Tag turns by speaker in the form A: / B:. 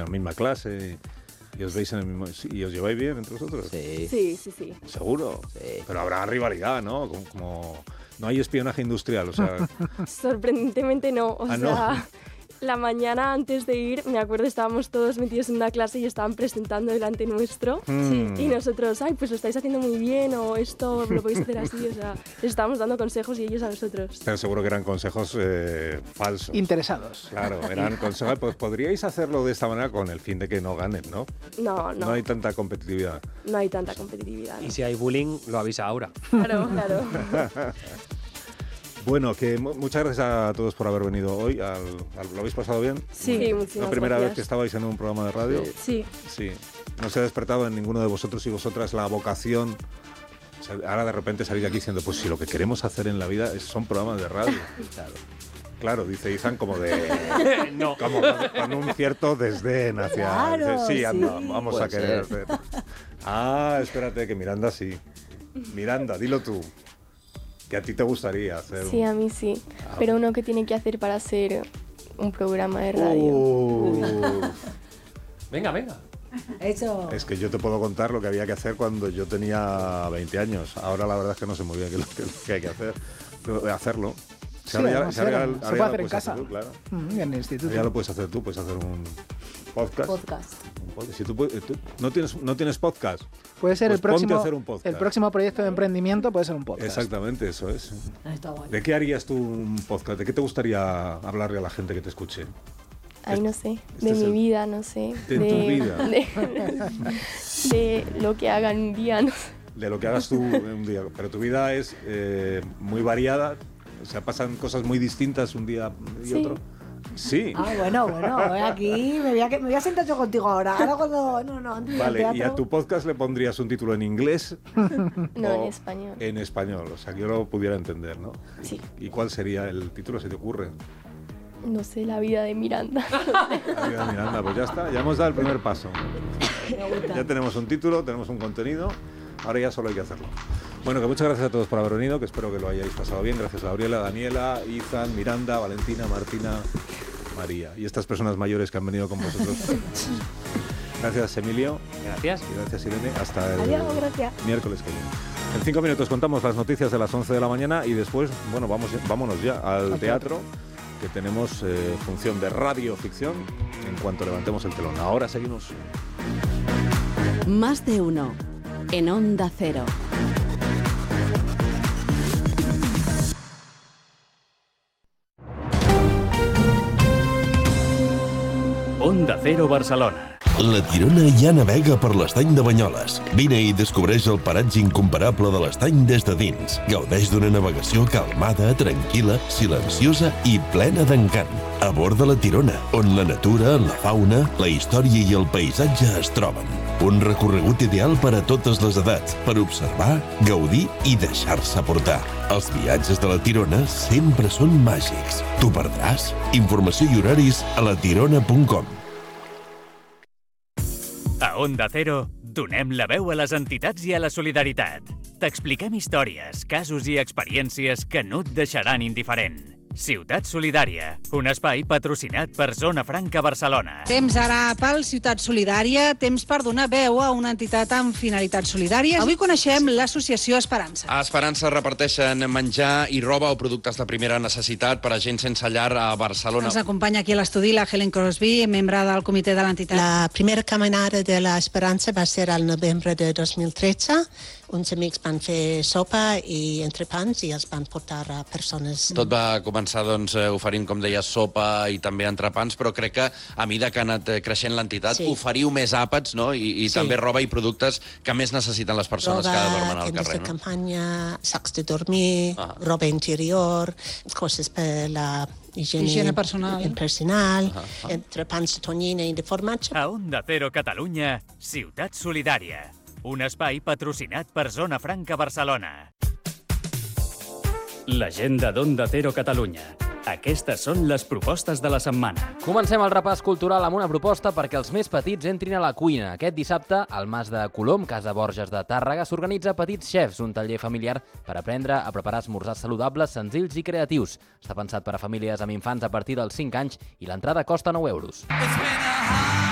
A: misma clase y os veis en el mismo... ¿Y os lleváis bien entre vosotros?
B: Sí.
A: ¿Seguro?
C: Sí.
A: Pero habrá rivalidad, ¿no? Como... No hay espionaje industrial, o sea...
B: Sorprendentemente no, o sea...
A: ¿no?
B: La mañana antes de ir, me acuerdo, estábamos todos metidos en una clase y estaban presentando delante nuestro. Y nosotros, pues lo estáis haciendo muy bien, o esto lo podéis hacer así, o sea, les estábamos dando consejos y ellos a nosotros.
A: Pero seguro que eran consejos falsos.
D: Interesados.
A: Claro, eran consejos. Pues podríais hacerlo de esta manera con el fin de que no ganen, ¿no?
B: No.
A: No hay tanta competitividad.
B: No hay tanta competitividad.
C: Y si hay bullying, lo avisa ahora.
B: Claro.
A: Bueno, que muchas gracias a todos por haber venido hoy. ¿Lo habéis pasado bien?
B: Sí, muchísimas
A: ¿La primera
B: gracias.
A: vez que estabais en un programa de radio?
B: Sí.
A: Sí. ¿No se ha despertado en ninguno de vosotros y vosotras la vocación? O sea, ahora de repente salís aquí diciendo, pues si lo que queremos hacer en la vida son programas de radio. Claro, dice Izan como de...
C: No.
A: Como con un cierto desdén hacia...
E: Claro,
A: dice, sí, anda,
E: sí.
A: vamos
C: Puede
A: a querer
C: ser.
A: hacer... espérate, que Miranda sí. Miranda, dilo tú. Que a ti te gustaría hacer
B: Sí, a mí sí. Pero uno que tiene que hacer para hacer un programa de radio.
C: Venga.
E: Eso.
A: Es que yo te puedo contar lo que había que hacer cuando yo tenía 20 años. Ahora la verdad es que no sé muy bien qué es lo que hay que hacer. Pero hacer
D: Sí, además, se puede hacer en casa.
A: Tú, claro.
D: En el instituto.
A: Ya lo puedes hacer tú, puedes hacer un podcast. Si tú no tienes podcast,
D: Puede ser
A: pues
D: el próximo,
A: ponte a hacer un podcast.
D: el próximo proyecto de emprendimiento puede ser un podcast.
A: Exactamente, eso es.
E: Está guay.
A: ¿De qué harías tú un podcast? ¿De qué te gustaría hablarle a la gente que te escuche?
B: Ay, no sé,
A: este
B: de
A: es
B: mi
A: el-
B: vida, no sé.
A: de tu vida.
B: De lo que hagan un día, no sé.
A: De lo que hagas tú un día. Pero tu vida es muy variada, o sea, pasan cosas muy distintas un día y
B: Sí.
A: otro. Sí.
E: Bueno, aquí me voy a sentar yo contigo ahora. Ahora cuando... No, antes del
A: Vale, y a
E: teatro.
A: tu podcast le pondrías un título en inglés
B: No,
A: o
B: en español.
A: en español, o sea, que yo lo pudiera entender, ¿no?
B: Sí.
A: ¿Y cuál sería el título, si te ocurre?
B: No sé, la vida de Miranda.
A: Mira, Miranda, pues ya está, ya hemos dado el primer paso. Ya tenemos un título, tenemos un contenido, ahora ya solo hay que hacerlo. Bueno, que muchas gracias a todos por haber venido, que espero que lo hayáis pasado bien. Gracias a Gabriela, Daniela, Izan, Miranda, Valentina, Martina, María y estas personas mayores que han venido con vosotros. Gracias, Emilio.
C: Gracias.
A: Y gracias, Irene. Hasta el
B: Adiós, gracias.
A: miércoles que viene. En 5 minutos contamos las noticias de las 11 de la mañana y después, bueno, vámonos ya al teatro, que tenemos función de radioficción en cuanto levantemos el telón. Ahora seguimos.
F: Más de uno. En Onda Cero.
G: Onda Cero Barcelona.
H: La Tirona ja navega per l'estany de Banyoles. Vine i descobreix el paratge incomparable de l'estany des de dins. Gaudeix d'una navegació calmada, tranquil·la, silenciosa i plena d'encant. A bord de la Tirona, on la natura, la fauna, la història i el paisatge es troben. Un recorregut ideal per a totes les edats, per observar, gaudir i deixar-se portar. Els viatges de la Tirona sempre són màgics. T'ho perdràs? Informació i horaris a latirona.com.
G: A Onda Cero, donem la veu a les entitats i a la solidaritat. T'expliquem històries, casos i experiències que no et deixaran indiferent. Ciutat Solidària, un espai patrocinat per Zona Franca Barcelona.
I: Temps ara pel Ciutat Solidària, temps per donar veu a una entitat amb finalitats solidàries. Avui coneixem l'associació Esperança.
J: A Esperança reparteixen menjar i roba o productes de primera necessitat per a gent sense llar a Barcelona.
I: Ens acompanya aquí a l'estudi la Helen Crosby, membre del comitè de l'entitat.
K: La primera caminada de l'Esperança va ser al novembre de 2013. Uns amics van fer sopa i entrepans i els van portar a persones.
J: Tot va començar oferint, com deies, sopa i també entrepans, però crec que a mesura que ha anat creixent l'entitat oferiu més àpats, no? I també roba i productes que més necessiten les persones que dormen al
K: tendes
J: carrer.
K: de campanya, sacs de dormir, roba interior, coses per la higiene personal, entrepans de tonyina i de formatge.
G: A Onda Cero Catalunya, Ciutat Solidària. Un espai patrocinat per Zona Franca Barcelona. L'agenda d'Onda Cero Catalunya. Aquestes són les propostes de la setmana.
C: Comencem el repàs cultural amb una proposta perquè els més petits entrin a la cuina. Aquest dissabte, al Mas de Colom, Casa Borges de Tàrrega, s'organitza Petits Chefs, un taller familiar per aprendre a preparar esmorzars saludables, senzills i creatius. Està pensat per a famílies amb infants a partir dels 5 anys i l'entrada costa 9 euros.